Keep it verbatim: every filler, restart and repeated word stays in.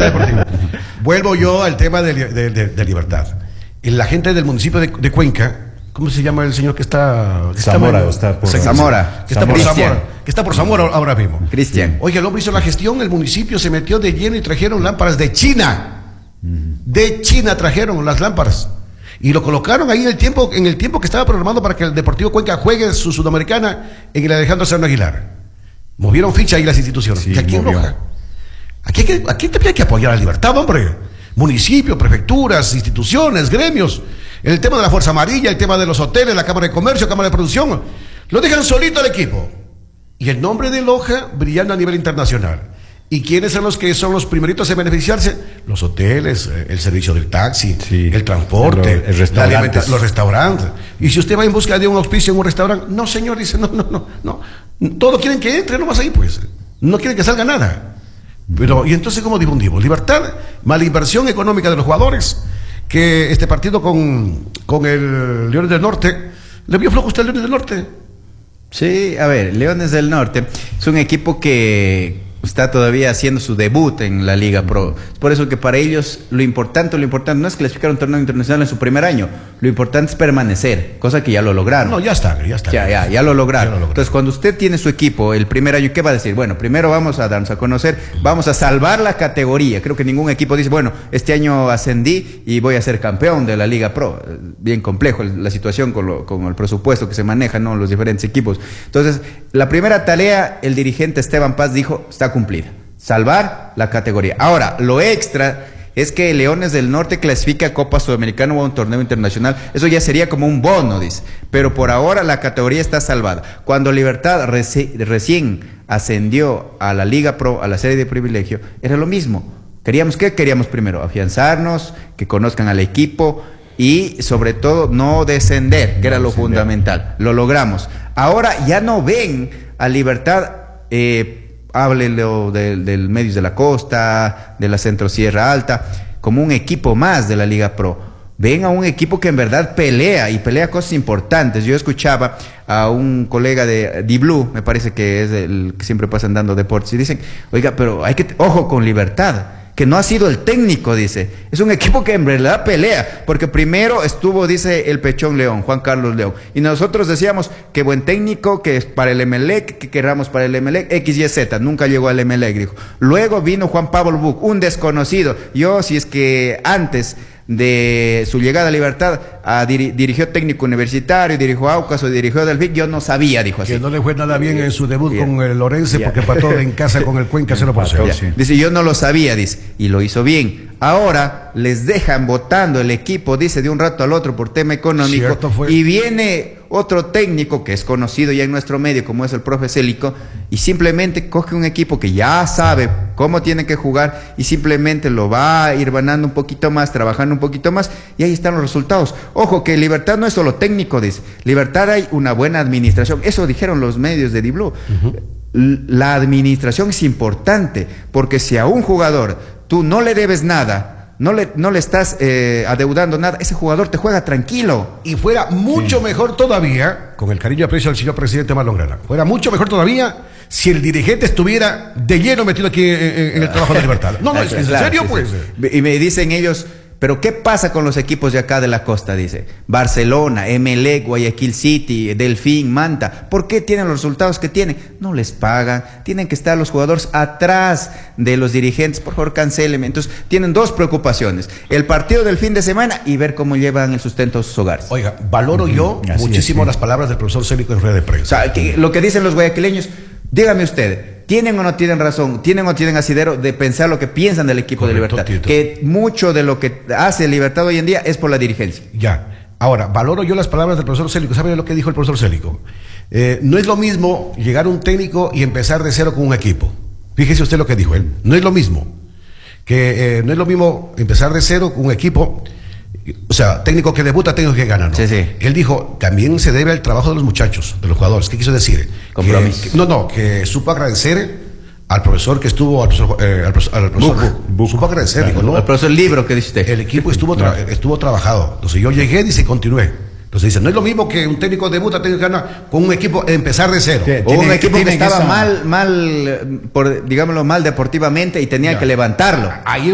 Deportivo. Vuelvo yo al tema de, de, de, de Libertad. La gente del municipio de, de Cuenca, ¿cómo se llama el señor que está? Que Zamora, está, está por Zamora. Que está Zamora. por Zamora. Que está por Zamora ahora mismo. Cristian. Oye, el hombre hizo la gestión, el municipio se metió de lleno y trajeron lámparas de China. Uh-huh. De China trajeron las lámparas. Y lo colocaron ahí en el tiempo, en el tiempo que estaba programado para que el Deportivo Cuenca juegue su Sudamericana en el Alejandro Serrano Aguilar. Movieron ficha ahí las instituciones. Sí, ¿Y aquí enoja? Aquí, aquí, aquí también hay que apoyar a la Libertad, hombre. Municipios, prefecturas, instituciones, gremios. El tema de la Fuerza Amarilla, el tema de los hoteles, la Cámara de Comercio, Cámara de Producción. Lo dejan solito al equipo. Y el nombre de Loja brillando a nivel internacional. ¿Y quiénes son los que son los primeritos en beneficiarse? Los hoteles, el servicio del taxi, sí, el transporte, el, el restaurantes. los restaurantes. Y si usted va en busca de un auspicio en un restaurante, no señor, dice, no, no, no, no. Todos quieren que entre nomás ahí, pues. No quieren que salga nada. Pero, ¿y entonces cómo difundimos? Libertad, mala inversión económica de los jugadores, que este partido con, con el Leones del Norte, ¿le vio flojo usted al Leones del Norte? Sí, a ver, Leones del Norte es un equipo que está todavía haciendo su debut en la Liga Pro. Es por eso que para ellos lo importante, lo importante no es clasificar un torneo internacional en su primer año, lo importante es permanecer, cosa que ya lo lograron. No, ya está, ya está. Ya, ya, ya lo lograron. Ya lo lograron. Entonces, cuando usted tiene su equipo el primer año, ¿qué va a decir? Bueno, primero vamos a darnos a conocer, vamos a salvar la categoría. Creo que ningún equipo dice, bueno, este año ascendí y voy a ser campeón de la Liga Pro. Bien complejo la situación con, lo, con el presupuesto que se maneja, ¿no? Los diferentes equipos. Entonces, la primera tarea, el dirigente Esteban Paz dijo, está cumplida, salvar la categoría. Ahora, lo extra es que Leones del Norte clasifica a Copa Sudamericana o a un torneo internacional. Eso ya sería como un bono, dice. Pero por ahora la categoría está salvada. Cuando Libertad reci recién ascendió a la Liga Pro, a la serie de privilegio, era lo mismo. Queríamos, ¿qué queríamos primero? Afianzarnos, que conozcan al equipo y sobre todo no descender, que era lo fundamental. Lo logramos. Ahora ya no ven a Libertad, eh, háblelo del, del Medios de la Costa, de la Centro Sierra Alta, como un equipo más de la Liga Pro. Ven a un equipo que en verdad pelea y pelea cosas importantes. Yo escuchaba a un colega de Di-Blue, me parece que es el que siempre pasan dando deportes, y dicen, oiga, pero hay que, ojo con Libertad, que no ha sido el técnico, dice. Es un equipo que en verdad pelea, porque primero estuvo, dice, el Pechón León, Juan Carlos León, y nosotros decíamos que buen técnico, que es para el Emelec, que querramos para el Emelec, X Y Z, nunca llegó al Emelec, dijo. Luego vino Juan Pablo Buc, un desconocido. Yo, si es que antes de su llegada a Libertad a diri dirigió técnico universitario, dirigió Aucas o dirigió Delfín, yo no sabía, dijo así. Que no le fue nada bien en su debut bien. con el Lorense, porque empató en casa con el Cuenca cero por cero. Sí. Dice, yo no lo sabía, dice, y lo hizo bien. Ahora les dejan votando el equipo, dice, de un rato al otro por tema económico, y viene otro técnico que es conocido ya en nuestro medio, como es el profe Célico, y simplemente coge un equipo que ya sabe cómo tiene que jugar y simplemente lo va a ir ganando un poquito más, trabajando un poquito más, y ahí están los resultados. Ojo, que Libertad no es solo técnico, dice. Libertad hay una buena administración. Eso dijeron los medios de Di-Blue. Uh-huh. La administración es importante, porque si a un jugador tú no le debes nada, no le, no le estás eh, adeudando nada, ese jugador te juega tranquilo. Y fuera mucho sí. mejor todavía, con el cariño y aprecio al señor presidente Marlon Grana, fuera mucho mejor todavía si el dirigente estuviera de lleno metido aquí en, en, en el trabajo de Libertad. No, no, es en claro, serio, sí, pues. Sí. Y me dicen ellos, pero ¿qué pasa con los equipos de acá de la costa? Dice, Barcelona, Emelec, Guayaquil City, Delfín, Manta. ¿Por qué tienen los resultados que tienen? No les pagan, tienen que estar los jugadores atrás de los dirigentes. Por favor, cancelen. Entonces, tienen dos preocupaciones: el partido del fin de semana y ver cómo llevan el sustento a sus hogares. Oiga, valoro yo Así muchísimo es, sí. las palabras del profesor Célico en rueda de prensa. O sea, que, lo que dicen los guayaquileños, dígame usted, ¿tienen o no tienen razón? ¿Tienen o no tienen asidero de pensar lo que piensan del equipo Correcto, de Libertad? Tito. Que mucho de lo que hace Libertad hoy en día es por la dirigencia. Ya. Ahora, valoro yo las palabras del profesor Célico. ¿Sabe lo que dijo el profesor Célico? Eh, no es lo mismo llegar un técnico y empezar de cero con un equipo. Fíjese usted lo que dijo él. No es lo mismo. Que eh, no es lo mismo empezar de cero con un equipo. O sea, técnico que debuta, técnico que gana, ¿no? Sí, sí. Él dijo, también se debe al trabajo de los muchachos, de los jugadores. ¿Qué quiso decir? Compromiso. Que, que, no, no, que supo agradecer al profesor que estuvo, al profesor, eh, al profesor, al profesor Buc, Buc. Supo agradecer, claro, dijo, ¿no? Al profesor Libro que dice usted. El equipo estuvo, tra estuvo trabajado. Entonces yo llegué, dice, y continué. Entonces dice, no es lo mismo que un técnico debuta, técnico que gana, con un equipo empezar de cero. O un equipo que estaba esa... mal, mal, por, digámoslo, mal deportivamente y tenía ya. que levantarlo. Ahí